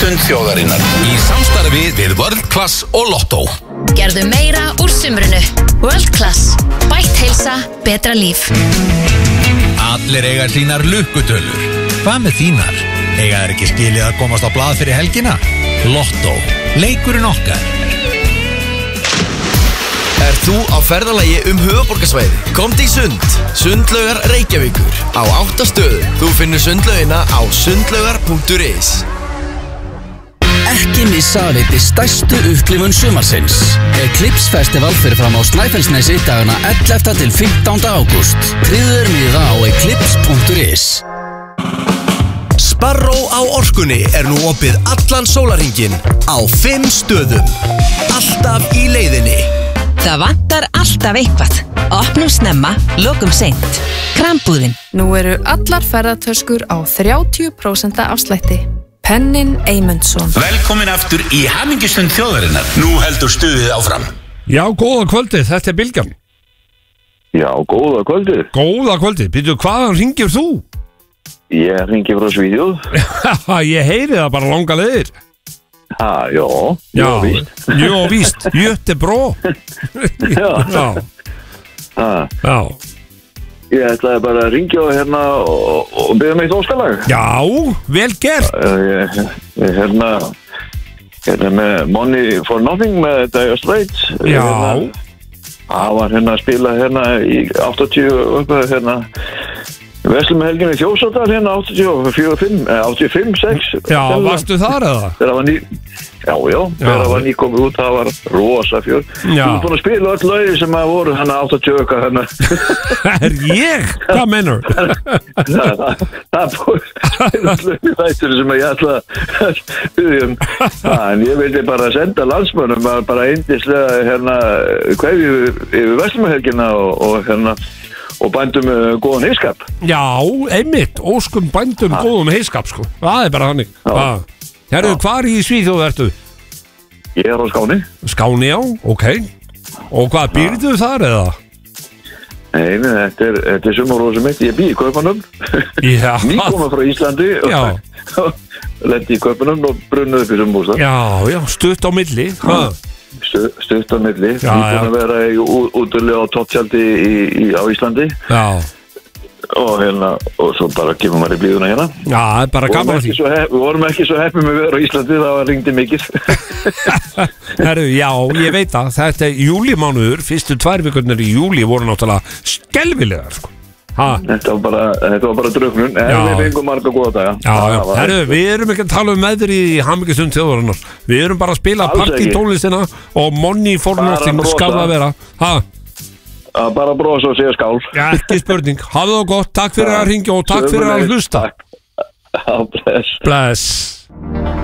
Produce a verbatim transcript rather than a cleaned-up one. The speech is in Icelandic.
Hamingjustund þjóðarinnar í samstarfi við World Class og Lotto. Gerðu meira úr sumrinu. World Class. Bætt heilsa, betra líf. Allir eiga sínar lukkutölur. Hvað með þínar? Eiga þær ekki skilið að komast á blað fyrir helgina? Lotto. Leikurinn okkar. Er þú á ferðalagi um höfuðborgarsvæði? Komdu í sund. Sundlaugar Reykjavíkur. Á átta stöðum. Þú finnur sundlaugina á sundlaugar punktur is. Ekki missa að viti stærstu upplifun sumarsins. Eclipse Festival fyrir fram á Snæfellsnesi dagana ellefta til fimmtánda ágúst. Tryggðu þér miða á eclipse punktur is. Sparrow á Orkunni er nú opið allan sólarhringinn á fimm stöðum. Alltaf í leiðinni. Það vantar alltaf eitthvað. Opnum snemma, lokum seint. Krambúðin. Nú eru allar ferðartöskur á þrjátíu prósent afslætti. Pennin Eymundsson. Velkomin aftur í Hamingjustund þjóðarinnar. Nú heldur stuðið áfram. Já, góða kvöldið, þetta er Bylgjan. Já, góða kvöldið. Góða kvöldið, býttu, hvaðan hringir þú? Ég hringi frá Svíþjóð. Ég heyri það bara langa leiðir. Ha, já, já, já, víst. Já, víst, Göteborg. Já. Já. Ha. Já. Ég ætlaði bara að ringja hérna og, og byrja mig eitt óskalag. Já, vel gert. Ég, ég hérna, hérna með Money for Nothing með Dire Straits. Já. Það var hérna að spila hérna í áttatíu upp hérna Vestlumhelginni í Þjórsádal hérna áttatíu og fjögur, áttatíu og fimm, sex. Já, varstu þar eða? Það var ný, já, já, þegar það var ný komið út, það var rosa fjör. Já. Þú er búin að spila öll lögin sem að voru hérna áttatíu og hérna. Er ég? Hvað mennur? Það er búin að spila þættur sem ég ætla að byggja um. En ég vildi bara senda landsmönnum bara eindislega hérna kveðju yfir Vestlumhelgina og, og hérna og bændum uh, góðan heiskap. Já, einmitt, óskum bændum ha. góðum heiskap, sko. Það er bara hannig. Herru, hvar í Svíþjóð ertu? Ég er á Skáni. Skáni, já, ok. Og hvað, býrðu þar eða? Nei, þetta er, þetta er sumarrósum mitt. Ég bý í Kaupanum. Já. Nýkoma frá Íslandi. Já. Lendi í Kaupanum og brunnuð upp í sumbústað. Já, já, stutt á milli. Hvað? Stutt á milli. Ég er búin að vera í útdurlega á topptjaldi á Íslandi. Já. Og hérna, og svo bara kemur maður í blíðuna hérna. Já, það er bara gaman því. Við vorum ekki svo heppið með að vera á Íslandi, það var ringdi mikið. Herru, já, ég veit að þetta er júlímánuður, fyrstu tvær vikurnar í júlí voru náttúrulega skelfilegar, sko. Ha. Þetta var bara, þetta var bara drögnun, en við fengum marga góða daga. Já, já, herru, við erum ekki að tala um meður í Hamingjustund þjóðarinnar. Við erum bara að spila partytónlistina og Money for Nothing skal það vera. Ha? Bara brosa og segja skál. Já, ekki spurning. Hafðu það gott, takk fyrir að hringja og takk fyrir að hlusta. Bless. Bless.